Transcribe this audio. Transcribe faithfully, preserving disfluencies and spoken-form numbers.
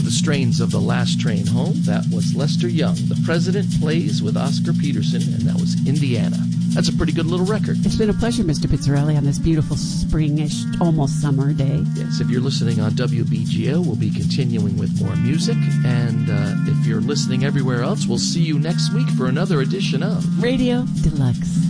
the strains of The Last Train Home. That was Lester Young. The President Plays with Oscar Peterson, and that was Indiana. That's a pretty good little record. It's been a pleasure, Mister Pizzarelli, on this beautiful springish, almost summer day. Yes, if you're listening on W B G O, we'll be continuing with more music. And uh, if you're listening everywhere else, we'll see you next week for another edition of Radio Deluxe.